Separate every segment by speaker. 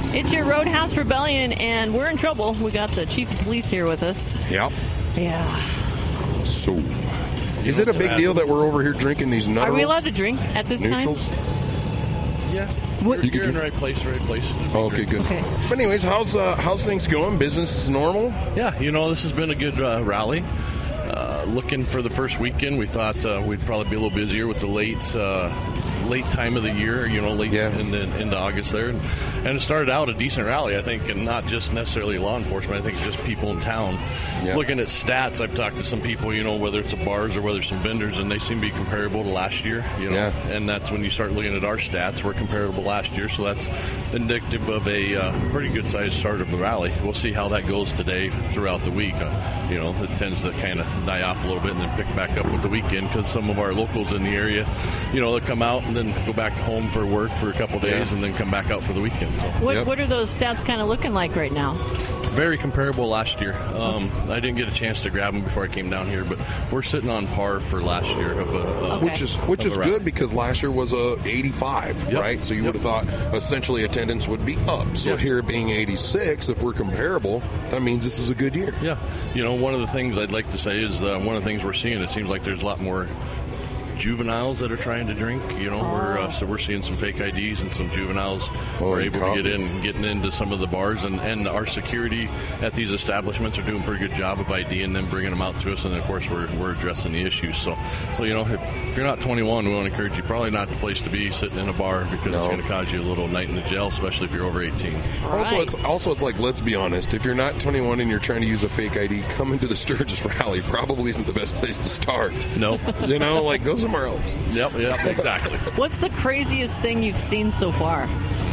Speaker 1: It's your Roadhouse Rebellion, and we're in trouble. We got the chief of police here with us.
Speaker 2: Yep.
Speaker 1: Yeah.
Speaker 2: So, is it a big deal that we're over here drinking these nutters?
Speaker 1: Are we allowed to drink at this
Speaker 2: Neutrals?
Speaker 1: time?
Speaker 3: Yeah.
Speaker 1: What?
Speaker 3: You're in the right place,
Speaker 2: Oh, okay, good.
Speaker 1: Okay.
Speaker 2: But anyways, how's things going? Business is normal?
Speaker 3: Yeah, this has been a good rally. Looking for the first weekend, we thought we'd probably be a little busier with the late time of the year, late into August there. And it started out a decent rally, I think, and not just necessarily law enforcement. I think just people in town. Yeah. Looking at stats, I've talked to some people, whether it's the bars or whether it's some vendors, and they seem to be comparable to last year, And that's when you start looking at our stats, we're comparable to last year, so that's indicative of a pretty good-sized start of the rally. We'll see how that goes today throughout the week. It tends to kind of die off a little bit and then pick back up with the weekend because some of our locals in the area, they'll come out and then go back home for work for a couple days and then come back out for the weekend. So.
Speaker 1: What are those stats kind of looking like right now?
Speaker 3: Very comparable last year. I didn't get a chance to grab them before I came down here, but we're sitting on par for last year.
Speaker 2: Which is good because last year was 85, right? So you would have thought essentially attendance would be up. So here being 86, if we're comparable, that means this is a good year.
Speaker 3: Yeah. One of the things I'd like to say is one of the things we're seeing, it seems like there's a lot more juveniles that are trying to drink. We're seeing some fake IDs and some juveniles are able to getting into some of the bars, and our security at these establishments are doing a pretty good job of IDing them, bringing them out to us, and of course we're addressing the issues. So if you're not 21, we want to encourage you, probably not the place to be sitting in a bar because it's going to cause you a little night in the jail, especially if you're over 18.
Speaker 1: Right.
Speaker 2: Also it's like, let's be honest, if you're not 21 and you're trying to use a fake ID, coming to the Sturgis rally probably isn't the best place to start.
Speaker 3: No.
Speaker 2: Go somewhere else.
Speaker 3: Yep, exactly.
Speaker 1: What's the craziest thing you've seen so far?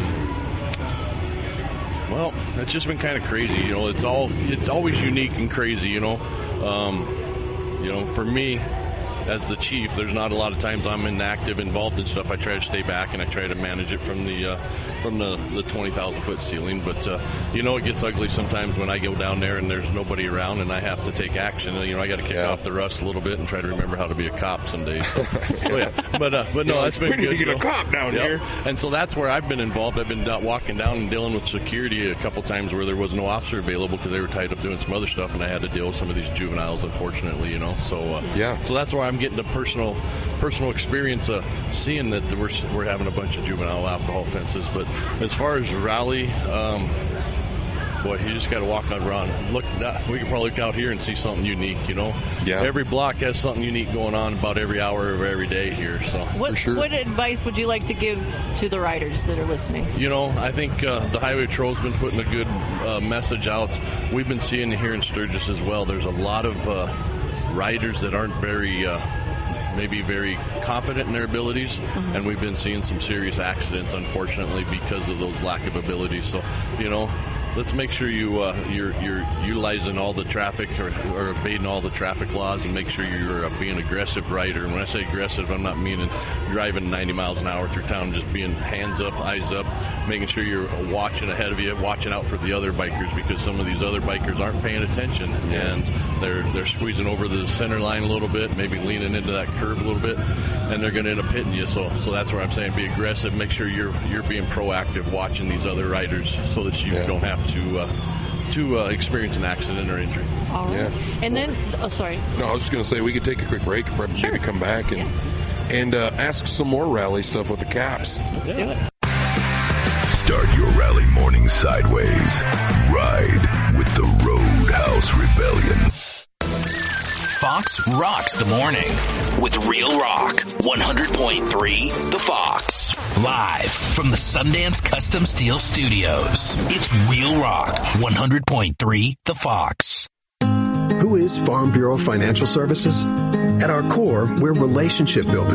Speaker 3: Well, it's just been kind of crazy. It's always unique and crazy. For me, as the chief, there's not a lot of times I'm involved in stuff. I try to stay back and I try to manage it from the 20,000-foot ceiling. But it gets ugly sometimes when I go down there and there's nobody around and I have to take action. I got to kick off the rust a little bit and try to remember how to be a cop someday. But no, that's been good.
Speaker 2: We need to get a cop down here.
Speaker 3: And so that's where I've been involved. I've been walking down and dealing with security a couple times where there was no officer available because they were tied up doing some other stuff, and I had to deal with some of these juveniles, unfortunately. So that's where I'm getting the personal experience of seeing that we're having a bunch of juvenile alcohol offenses. But as far as rally, boy, you just got to walk around. Look, we can probably look out here and see something unique.
Speaker 2: Yeah.
Speaker 3: Every block has something unique going on about every hour of every day here. So
Speaker 1: what advice would you like to give to the riders that are listening?
Speaker 3: I think the Highway Patrol's been putting a good message out. We've been seeing it here in Sturgis as well. There's a lot of riders that aren't very confident in their abilities, and we've been seeing some serious accidents, unfortunately, because of those lack of abilities. So, let's make sure you're utilizing all the traffic or obeying all the traffic laws, and make sure you're being an aggressive rider. And when I say aggressive, I'm not meaning driving 90 miles an hour through town, just being hands up, eyes up, making sure you're watching ahead of you, watching out for the other bikers, because some of these other bikers aren't paying attention, and they're squeezing over the center line a little bit, maybe leaning into that curve a little bit, and they're going to end up hitting you. So that's where I'm saying be aggressive. Make sure you're being proactive, watching these other riders, so that you don't have to experience an accident or injury.
Speaker 1: All right. Yeah. And then, sorry.
Speaker 2: No, I was just going to say we could take a quick break, maybe come back and ask some more rally stuff with the Caps.
Speaker 1: Let's do it.
Speaker 4: Start your rally morning sideways. Ride with the Roadhouse Rebellion.
Speaker 5: Fox rocks the morning with Real Rock 100.3 The Fox. Live from the Sundance Custom Steel Studios. It's Real Rock 100.3 The Fox.
Speaker 6: Who is Farm Bureau Financial Services? At our core, we're relationship builders.